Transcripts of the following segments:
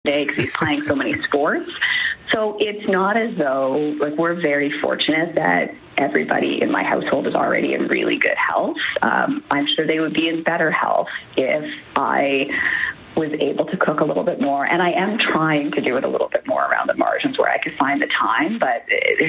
day because he's playing so many sports. So it's not as though, like, we're very fortunate that everybody in my household is already in really good health. I'm sure they would be in better health if I was able to cook a little bit more. And I am trying to do it a little bit more around the margins where I could find the time, but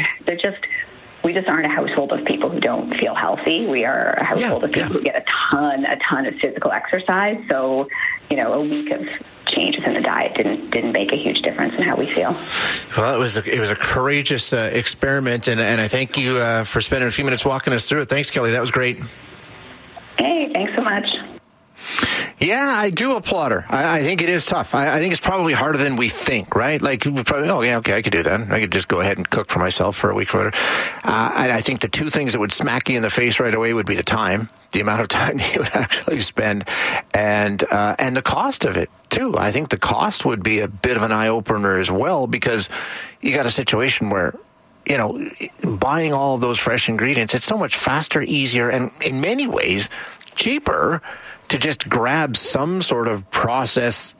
we just aren't a household of people who don't feel healthy. We are a household of people who get a ton of physical exercise. So, a week of changes in the diet didn't make a huge difference in how we feel. Well, it was a courageous experiment, and I thank you for spending a few minutes walking us through it. Thanks, Kelly. That was great. Hey, thanks so much. Yeah, I do applaud her. I think it is tough. I think it's probably harder than we think, right? Like, we probably, I could do that. I could just go ahead and cook for myself for a week or whatever. I think the two things that would smack you in the face right away would be the time, the amount of time you would actually spend, and the cost of it, too. I think the cost would be a bit of an eye-opener as well, because you got a situation where, buying all of those fresh ingredients, it's so much faster, easier, and in many ways, cheaper to just grab some sort of processed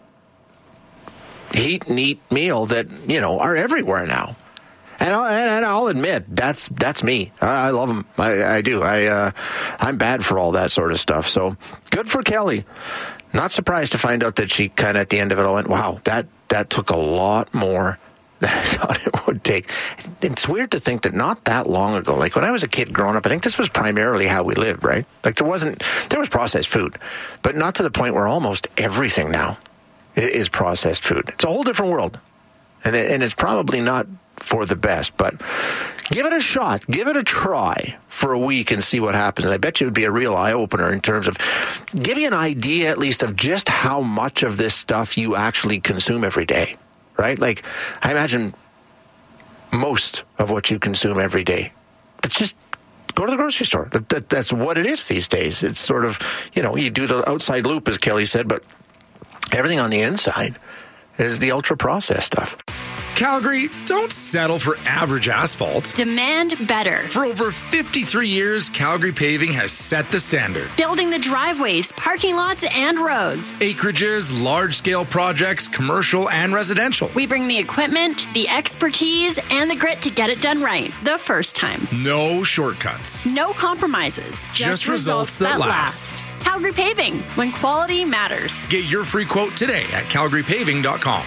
heat and eat meal that, are everywhere now. And I'll admit, that's me. I love them. I do. I'm bad for all that sort of stuff. So good for Kelly. Not surprised to find out that she kind of at the end of it all went, wow, that took a lot more than I thought it would take. It's weird to think that not that long ago, like when I was a kid growing up, I think this was primarily how we lived, right? Like there was processed food, but not to the point where almost everything now is processed food. It's a whole different world. And it's probably not for the best, but give it a shot. Give it a try for a week and see what happens. And I bet you it would be a real eye-opener in terms of give you an idea at least of just how much of this stuff you actually consume every day. Right? Like, I imagine most of what you consume every day, it's just go to the grocery store. That's what it is these days. It's sort of, you do the outside loop, as Kelly said, but everything on the inside is the ultra-processed stuff. Calgary, don't settle for average asphalt. Demand better. For over 53 years, Calgary Paving has set the standard. Building the driveways, parking lots, and roads. Acreages, large-scale projects, commercial and residential. We bring the equipment, the expertise, and the grit to get it done right the first time. No shortcuts. No compromises. Just results that last. Calgary Paving, when quality matters. Get your free quote today at calgarypaving.com.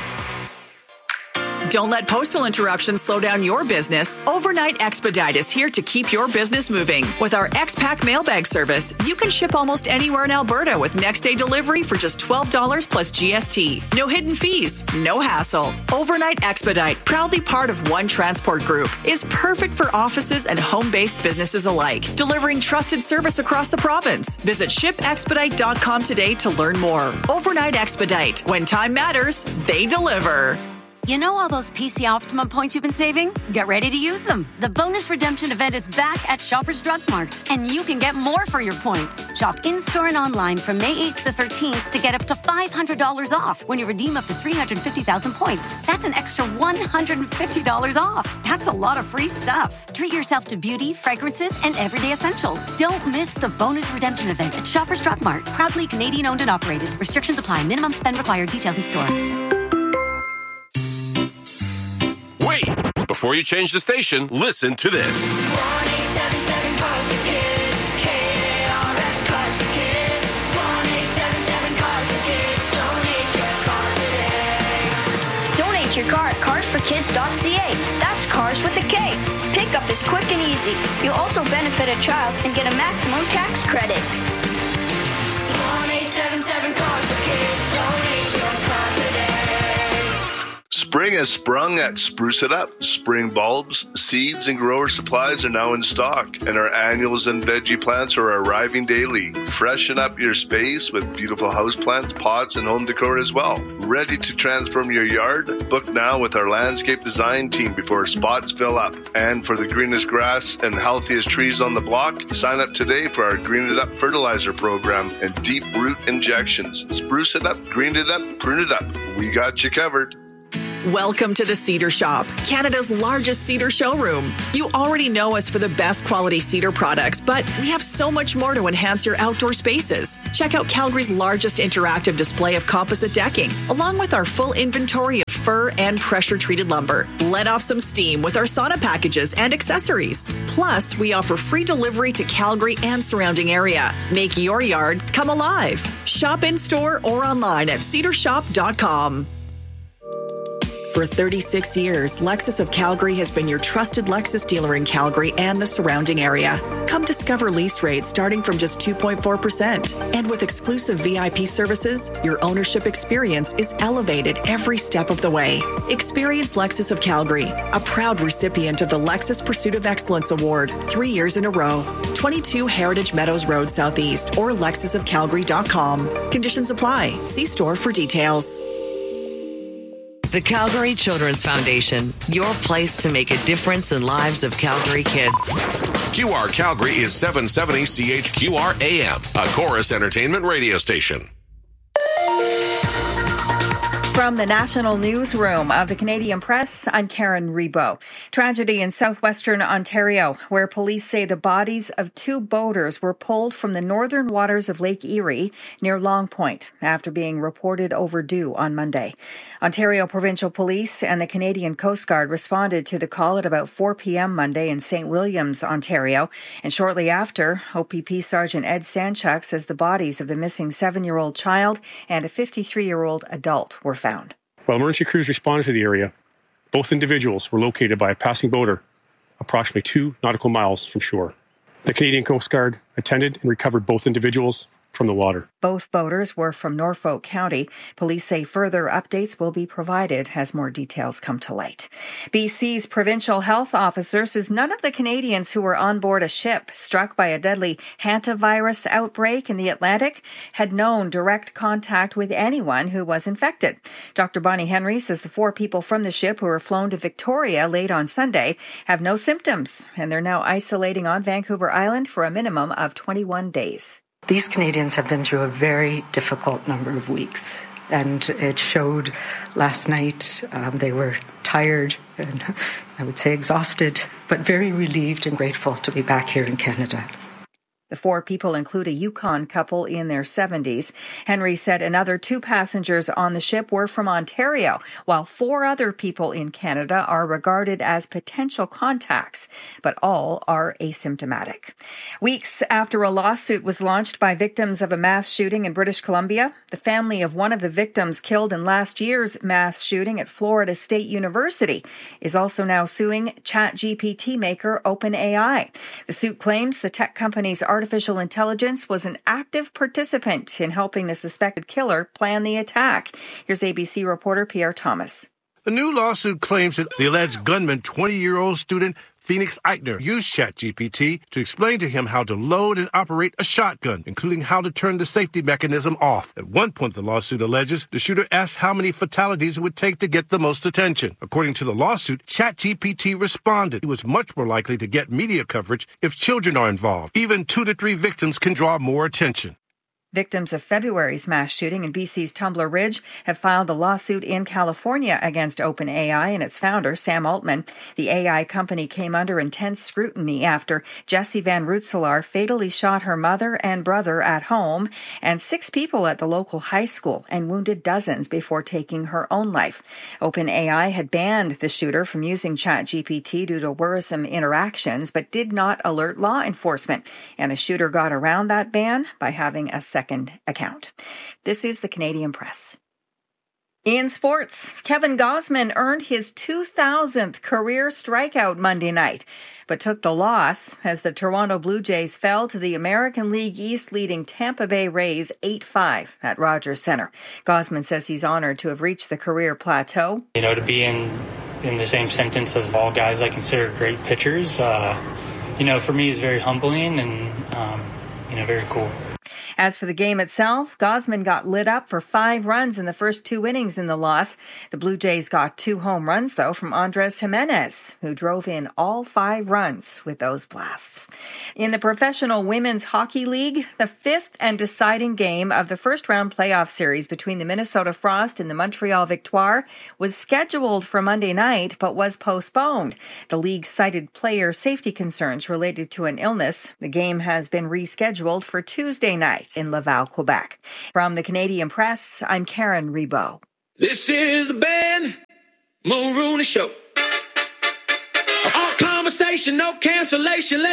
Don't let postal interruptions slow down your business. Overnight Expedite is here to keep your business moving. With our X-Pack mailbag service, you can ship almost anywhere in Alberta with next-day delivery for just $12 plus GST. No hidden fees, no hassle. Overnight Expedite, proudly part of One Transport Group, is perfect for offices and home-based businesses alike, delivering trusted service across the province. Visit shipexpedite.com today to learn more. Overnight Expedite. When time matters, they deliver. You know all those PC Optimum points you've been saving? Get ready to use them. The bonus redemption event is back at Shoppers Drug Mart, and you can get more for your points. Shop in-store and online from May 8th to 13th to get up to $500 off when you redeem up to 350,000 points. That's an extra $150 off. That's a lot of free stuff. Treat yourself to beauty, fragrances, and everyday essentials. Don't miss the bonus redemption event at Shoppers Drug Mart. Proudly Canadian owned and operated. Restrictions apply. Minimum spend required. Details in store. Wait! Before you change the station, listen to this. 1-877 Cars for Kids. KRS Cars for Kids. 1-877 Cars for Kids. Donate your car today. Donate your car at carsforkids.ca. That's cars with a K. Pickup is quick and easy. You'll also benefit a child and get a maximum tax credit. 1-877 Cars for Kids. Donate your car today. Spring has sprung at Spruce It Up. Spring bulbs, seeds, and grower supplies are now in stock, and our annuals and veggie plants are arriving daily. Freshen up your space with beautiful houseplants, pots, and home decor as well. Ready to transform your yard? Book now with our landscape design team before spots fill up. And for the greenest grass and healthiest trees on the block, sign up today for our Green It Up fertilizer program and deep root injections. Spruce it up, green it up, prune it up. We got you covered. Welcome to the Cedar Shop, Canada's largest cedar showroom. You already know us for the best quality cedar products, but we have so much more to enhance your outdoor spaces. Check out Calgary's largest interactive display of composite decking, along with our full inventory of fir and pressure-treated lumber. Let off some steam with our sauna packages and accessories. Plus, we offer free delivery to Calgary and surrounding area. Make your yard come alive. Shop in-store or online at cedarshop.com. For 36 years, Lexus of Calgary has been your trusted Lexus dealer in Calgary and the surrounding area. Come discover lease rates starting from just 2.4%. And with exclusive VIP services, your ownership experience is elevated every step of the way. Experience Lexus of Calgary, a proud recipient of the Lexus Pursuit of Excellence Award 3 years in a row. 22 Heritage Meadows Road Southeast or lexusofcalgary.com. Conditions apply. See store for details. The Calgary Children's Foundation, your place to make a difference in lives of Calgary kids. QR Calgary is 770 CHQR AM, a Chorus Entertainment radio station. From the National Newsroom of the Canadian Press, I'm Karen Rebo. Tragedy in southwestern Ontario, where police say the bodies of 2 boaters were pulled from the northern waters of Lake Erie near Long Point after being reported overdue on Monday. Ontario Provincial Police and the Canadian Coast Guard responded to the call at about 4 p.m. Monday in St. Williams, Ontario. And shortly after, OPP Sergeant Ed Sanchuk says the bodies of the missing 7-year-old child and a 53-year-old adult were found. While emergency crews responded to the area, both individuals were located by a passing boater approximately 2 nautical miles from shore. The Canadian Coast Guard attended and recovered both individuals from the water. Both boaters were from Norfolk County. Police say further updates will be provided as more details come to light. BC's provincial health officer says none of the Canadians who were on board a ship struck by a deadly hantavirus outbreak in the Atlantic had known direct contact with anyone who was infected. Dr. Bonnie Henry says the 4 people from the ship who were flown to Victoria late on Sunday have no symptoms, and they're now isolating on Vancouver Island for a minimum of 21 days. These Canadians have been through a very difficult number of weeks, and it showed last night. They were tired and I would say exhausted, but very relieved and grateful to be back here in Canada. The 4 people include a Yukon couple in their 70s. Henry said another 2 passengers on the ship were from Ontario, while 4 other people in Canada are regarded as potential contacts, but all are asymptomatic. Weeks after a lawsuit was launched by victims of a mass shooting in British Columbia, the family of one of the victims killed in last year's mass shooting at Florida State University is also now suing ChatGPT maker OpenAI. The suit claims the tech company's artificial intelligence was an active participant in helping the suspected killer plan the attack. Here's ABC reporter Pierre Thomas. The new lawsuit claims that the alleged gunman, 20-year-old student Phoenix Eichner, used ChatGPT to explain to him how to load and operate a shotgun, including how to turn the safety mechanism off. At one point, the lawsuit alleges the shooter asked how many fatalities it would take to get the most attention. According to the lawsuit, ChatGPT responded it was much more likely to get media coverage if children are involved. Even 2 to 3 victims can draw more attention. Victims of February's mass shooting in BC's Tumbler Ridge have filed a lawsuit in California against OpenAI and its founder, Sam Altman. The AI company came under intense scrutiny after Jessie Van Rootselaar fatally shot her mother and brother at home and 6 people at the local high school and wounded dozens before taking her own life. OpenAI had banned the shooter from using ChatGPT due to worrisome interactions, but did not alert law enforcement. And the shooter got around that ban by having a second account. This is the Canadian Press. In sports, Kevin Gausman earned his 2,000th career strikeout Monday night, but took the loss as the Toronto Blue Jays fell to the American League East leading Tampa Bay Rays 8-5 at Rogers Centre. Gausman says he's honored to have reached the career plateau. To be in the same sentence as all guys I consider great pitchers, for me is very humbling and, very cool. As for the game itself, Gosman got lit up for 5 runs in the first 2 innings in the loss. The Blue Jays got 2 home runs, though, from Andres Jimenez, who drove in all 5 runs with those blasts. In the Professional Women's Hockey League, the 5th and deciding game of the first-round playoff series between the Minnesota Frost and the Montreal Victoire was scheduled for Monday night, but was postponed. The league cited player safety concerns related to an illness. The game has been rescheduled for Tuesday night in Laval, Quebec. From the Canadian Press, I'm Karen Rebo. This is the Ben Mulrooney Show. All conversation, no cancellation.